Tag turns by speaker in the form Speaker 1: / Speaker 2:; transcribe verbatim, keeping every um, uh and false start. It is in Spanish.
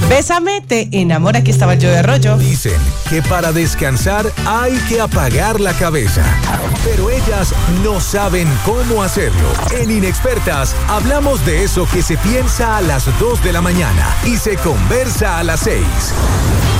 Speaker 1: Bésame, te enamora, que estaba yo de rollo.
Speaker 2: Dicen que para descansar hay que apagar la cabeza, pero ellas no saben cómo hacerlo. En Inexpertas hablamos de eso que se piensa a las dos de la mañana y se conversa a las seis.